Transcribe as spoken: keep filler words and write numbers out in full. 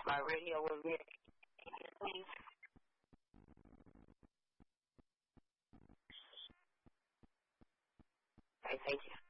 My radio will be. Please. Okay, thank you.